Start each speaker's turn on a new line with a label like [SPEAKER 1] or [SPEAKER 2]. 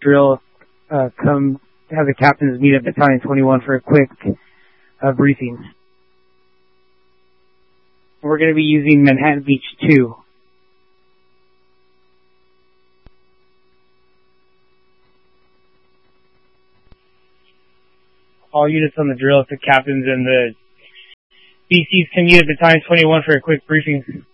[SPEAKER 1] drill, come have the captains meet at Battalion 21 for a quick briefing. We're going to be using Manhattan Beach 2. All units on the drill, the captains and the BCs can meet at Battalion 21 for a quick briefing.